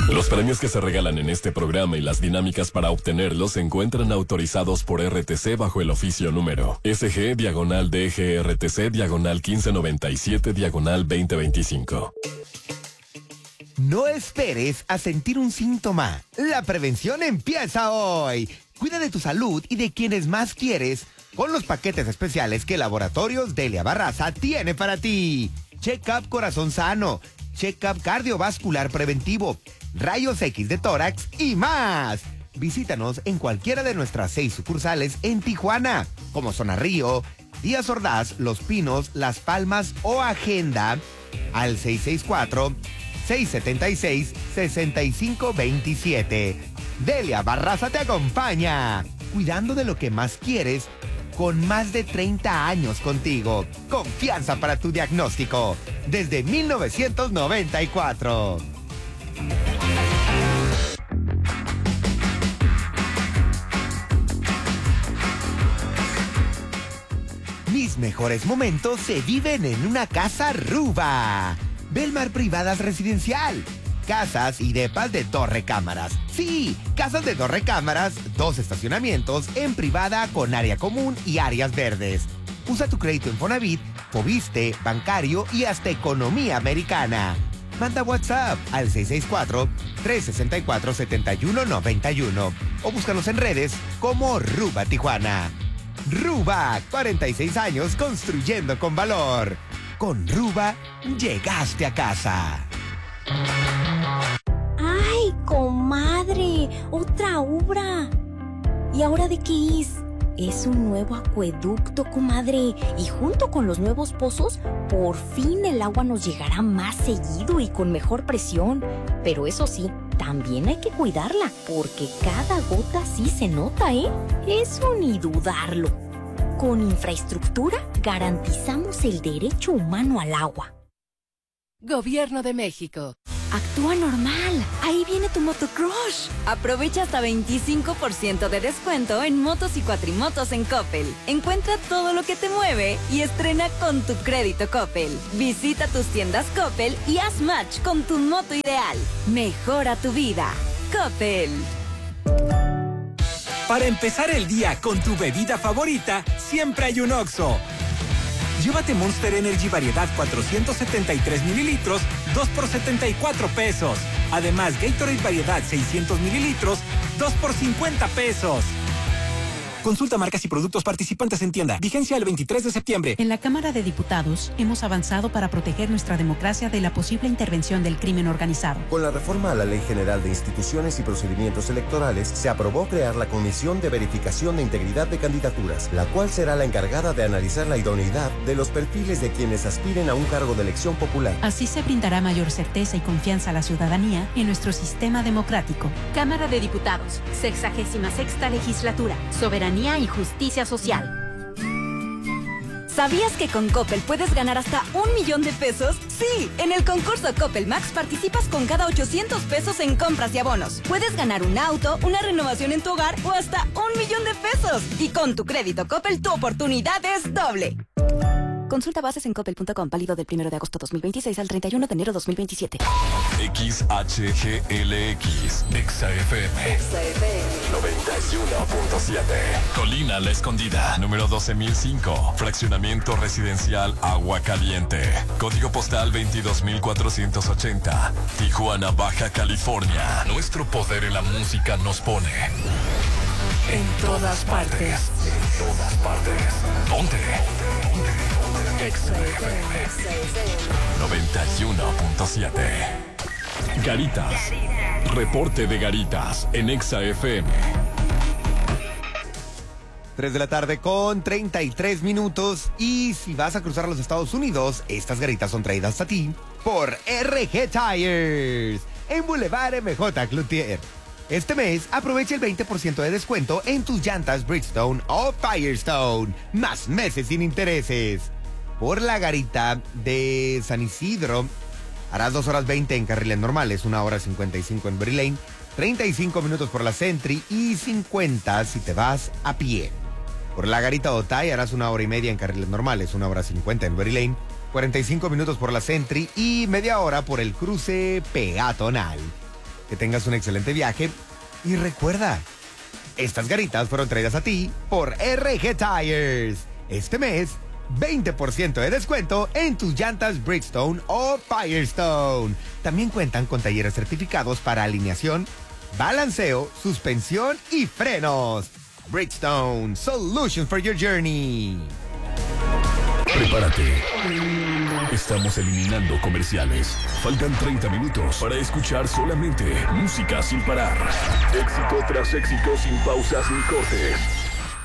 Los premios que se regalan en este programa y las dinámicas para obtenerlos se encuentran autorizados por RTC bajo el oficio número SG/DGRTC/1597/2025. No esperes a sentir un síntoma. La prevención empieza hoy. Cuida de tu salud y de quienes más quieres con los paquetes especiales que Laboratorios Delia Barraza tiene para ti. Check-up corazón sano, check-up cardiovascular preventivo, rayos X de tórax y más. Visítanos en cualquiera de nuestras 6 sucursales en Tijuana, como Zona Río, Díaz Ordaz, Los Pinos, Las Palmas o Agenda al 664-676-6527. Delia Barraza te acompaña, cuidando de lo que más quieres, con más de 30 años contigo. Confianza para tu diagnóstico, desde 1994. Mis mejores momentos se viven en una casa Ruba. Belmar Privadas Residencial. Casas y depas de 2 recámaras. Sí, casas de 2 recámaras, 2 estacionamientos en privada con área común y áreas verdes. Usa tu crédito Infonavit, Fobiste, bancario y hasta economía americana. Manda WhatsApp al 664-364-7191 o búscanos en redes como Ruba Tijuana. Ruba, 46 años construyendo con valor. Con Ruba, llegaste a casa. ¡Ay, comadre! ¡Otra obra! ¿Y ahora de qué es? Es un nuevo acueducto, comadre. Y junto con los nuevos pozos, por fin el agua nos llegará más seguido y con mejor presión. Pero eso sí, también hay que cuidarla, porque cada gota sí se nota, ¿eh? Eso ni dudarlo. Con infraestructura garantizamos el derecho humano al agua. Gobierno de México. Actúa normal. Ahí viene tu motocrush. Aprovecha hasta 25% de descuento en motos y cuatrimotos en Coppel. Encuentra todo lo que te mueve y estrena con tu crédito Coppel. Visita tus tiendas Coppel y haz match con tu moto ideal. Mejora tu vida. Coppel. Para empezar el día con tu bebida favorita, siempre hay un Oxxo. Llévate Monster Energy variedad 473 mililitros, 2 por 74 pesos. Además, Gatorade variedad 600 mililitros, 2 por 50 pesos. Consulta marcas y productos participantes en tienda. Vigencia el 23 de septiembre. En la Cámara de Diputados hemos avanzado para proteger nuestra democracia de la posible intervención del crimen organizado. Con la reforma a la Ley General de Instituciones y Procedimientos Electorales, se aprobó crear la Comisión de Verificación de Integridad de Candidaturas, la cual será la encargada de analizar la idoneidad de los perfiles de quienes aspiren a un cargo de elección popular. Así se brindará mayor certeza y confianza a la ciudadanía en nuestro sistema democrático. Cámara de Diputados, 66ª Legislatura, Soberanía y Justicia Social. ¿Sabías que con Coppel puedes ganar hasta 1 millón de pesos? Sí, en el concurso Coppel Max participas con cada 800 pesos en compras y abonos. Puedes ganar un auto, una renovación en tu hogar o hasta 1 millón de pesos. Y con tu crédito Coppel, tu oportunidad es doble. Consulta bases en coppel.com, válido del 1 de agosto 2026 al 31 de enero 2027. XHGLX, XFM 91.7. Colina La Escondida, número 12.005. Fraccionamiento residencial Agua Caliente. Código postal 22.480. Tijuana, Baja California. Nuestro poder en la música nos pone en todas partes. En todas partes. Ponte. XFM 91.7. Garitas. Reporte de Garitas en XFM. 3 de la tarde con 33 minutos. Y si vas a cruzar a los Estados Unidos, estas garitas son traídas a ti por RG Tires en Boulevard MJ Cloutier. Este mes aprovecha el 20% de descuento en tus llantas Bridgestone o Firestone. Más meses sin intereses. Por la garita de San Isidro, harás 2 horas 20 en carriles normales, 1 hora 55 en Berry Lane, 35 minutos por la Sentry y 50 si te vas a pie. Por la garita Otay harás 1 hora y media en carriles normales, 1 hora 50 en Berry Lane, 45 minutos por la Sentry y media hora por el cruce peatonal. que tengas un excelente viaje y recuerda, estas garitas fueron traídas a ti por RG Tires. Este mes, 20% de descuento en tus llantas Bridgestone o Firestone. También cuentan con talleres certificados para alineación, balanceo, suspensión y frenos. Bridgestone, solutions for your journey. Prepárate. Estamos eliminando comerciales. Faltan 30 minutos para escuchar solamente música sin parar. Éxito tras éxito, sin pausas ni cortes.